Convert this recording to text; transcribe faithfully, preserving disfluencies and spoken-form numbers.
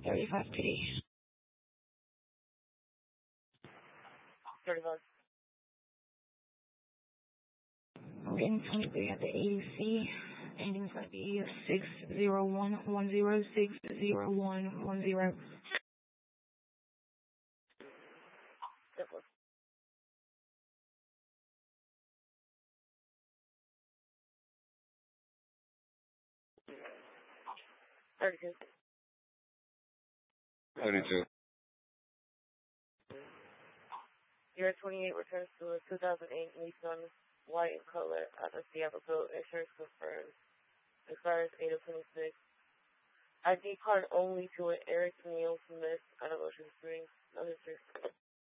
thirty-five P. thirty-five. I'm getting twenty-three at the A C. Ending's going to be six zero one one zero, six zero one one zero. thirty-two. thirty-two. Year twenty-eight returns to a two thousand eight Nissan white in color at the Seattle Coat. Insurance confirmed. Expires eight of twenty-six. I D card only to an Eric Neil Smith at Ocean Springs. No history.